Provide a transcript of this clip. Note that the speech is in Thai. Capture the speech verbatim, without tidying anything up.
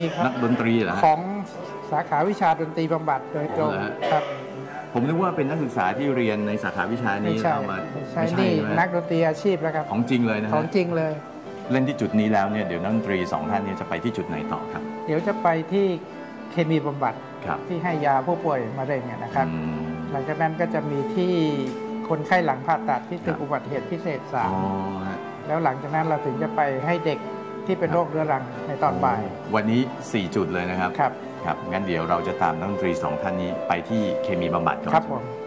นักดนตรีเหรอฮะของสาขาวิชาดนตรีบำบัดโดยตรงครับผมนึกว่าเป็นนักศึกษาที่เรียนในสาขาวิชานี้เอามาไม่ใช่นี่นักดนตรีอาชีพแล้วครับของจริงเลยนะฮะของจริงเลยเล่นที่จุดนี้แล้วเนี่ยเดี๋ยวนักดนตรีสองท่านนี้จะไปที่จุดไหนต่อครับเดี๋ยวจะไปที่เคมีบำบัดที่ให้ยาผู้ป่วยมะเร็งนะครับหลังจากนั้นก็จะมีที่คนไข้หลังผ่าตัดที่ตึกอุบัติเหตุพิเศษสามแล้วหลังจากนั้นเราถึงจะไปให้เด็กที่เป็นโรคเรื้อรังในตอนบ่ายวันนี้สี่จุดเลยนะครับครับครับงั้นเดี๋ยวเราจะตามนักดนตรีสองท่านนี้ไปที่เคมีบำบัดก่อนครับผม